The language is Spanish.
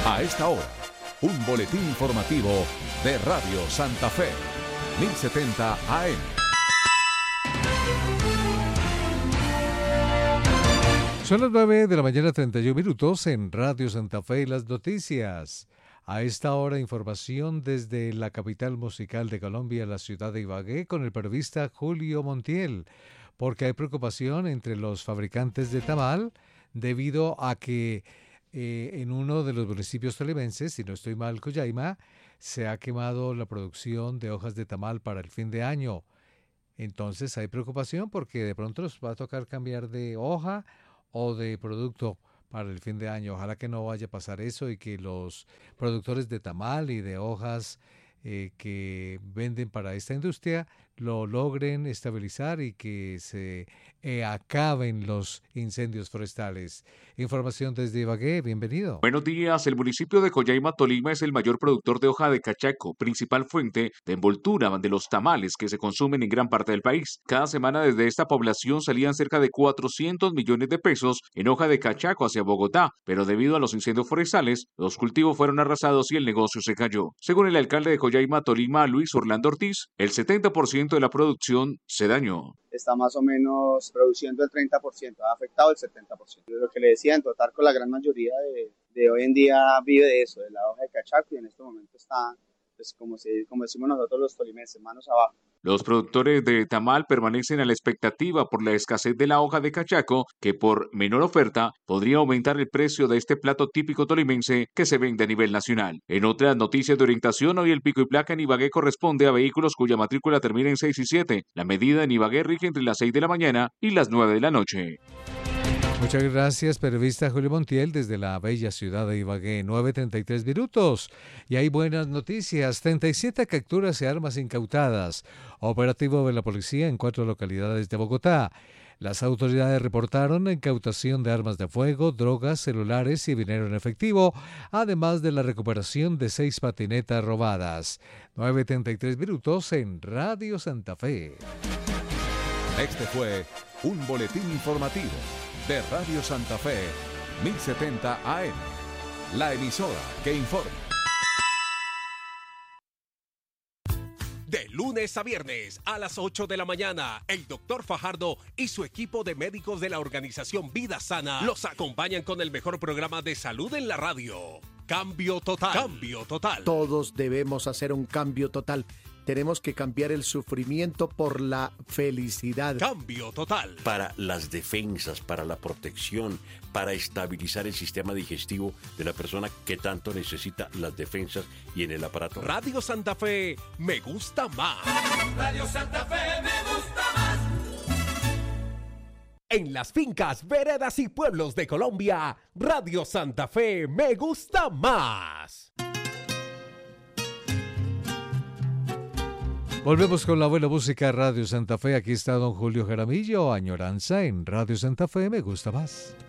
A esta hora, un boletín informativo de Radio Santa Fe, 1070 AM. Son las 9 de la mañana, 31 minutos en Radio Santa Fe y las noticias. A esta hora, información desde la capital musical de Colombia, la ciudad de Ibagué, con el periodista Julio Montiel, porque hay preocupación entre los fabricantes de tamal debido a que en uno de los municipios tolimenses, si no estoy mal, Coyaima, se ha quemado la producción de hojas de tamal para el fin de año. Entonces hay preocupación porque de pronto les va a tocar cambiar de hoja o de producto para el fin de año. Ojalá que no vaya a pasar eso y que los productores de tamal y de hojas que venden para esta industria lo logren estabilizar y que se acaben los incendios forestales. Información desde Ibagué, bienvenido. Buenos días, el municipio de Coyaima, Tolima es el mayor productor de hoja de cachaco, principal fuente de envoltura de los tamales que se consumen en gran parte del país. Cada semana desde esta población salían cerca de 400 millones de pesos en hoja de cachaco hacia Bogotá, pero debido a los incendios forestales, los cultivos fueron arrasados y el negocio se cayó. Según el alcalde de Coyaima, Tolima, Luis Orlando Ortiz, el 70% de la producción se dañó. Está más o menos produciendo el 30%, ha afectado el 70%. Lo que le decía, en total con la gran mayoría de hoy en día vive de eso, de la hoja de cachaco, y en este momento está, pues, como decimos nosotros los tolimenses, manos abajo. Los productores de tamal permanecen a la expectativa por la escasez de la hoja de cachaco, que por menor oferta podría aumentar el precio de este plato típico tolimense que se vende a nivel nacional. En otras noticias de orientación, hoy el pico y placa en Ibagué corresponde a vehículos cuya matrícula termina en 6 y 7. La medida en Ibagué rige entre las 6 de la mañana y las 9 de la noche. Muchas gracias, periodista Julio Montiel, desde la bella ciudad de Ibagué, 9:33 minutos. Y hay buenas noticias, 37 capturas y armas incautadas. Operativo de la policía en 4 localidades de Bogotá. Las autoridades reportaron incautación de armas de fuego, drogas, celulares y dinero en efectivo, además de la recuperación de 6 patinetas robadas. 9:33 minutos en Radio Santa Fe. Este fue un boletín informativo de Radio Santa Fe, 1070 AM, la emisora que informa. De lunes a viernes a las 8 de la mañana, el doctor Fajardo y su equipo de médicos de la organización Vida Sana los acompañan con el mejor programa de salud en la radio. Cambio total. Cambio total. Todos debemos hacer un cambio total. Tenemos que cambiar el sufrimiento por la felicidad. Cambio total. Para las defensas, para la protección, para estabilizar el sistema digestivo de la persona que tanto necesita las defensas y en el aparato. Radio Santa Fe, me gusta más. Radio Santa Fe, me gusta más. En las fincas, veredas y pueblos de Colombia, Radio Santa Fe, me gusta más. Volvemos con la buena música Radio Santa Fe. Aquí está don Julio Jaramillo, Añoranza en Radio Santa Fe, me gusta más.